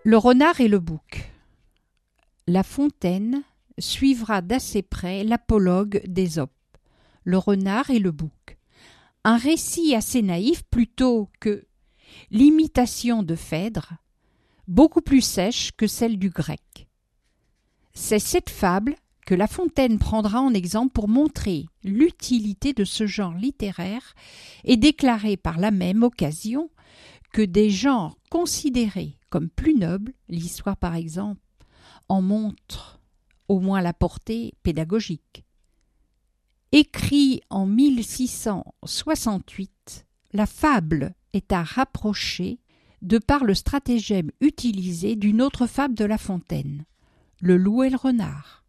Le renard et le bouc. La Fontaine suivra d'assez près l'apologue d'Ésope, le renard et le bouc. Un récit assez naïf plutôt que l'imitation de Phèdre, beaucoup plus sèche que celle du grec. C'est cette fable que La Fontaine prendra en exemple pour montrer l'utilité de ce genre littéraire et déclarer par la même occasion que des genres considérés comme plus nobles, l'histoire par exemple, en montre au moins la portée pédagogique. Écrit en 1668, la fable est à rapprocher de par le stratagème utilisé d'une autre fable de La Fontaine, Le loup et le renard.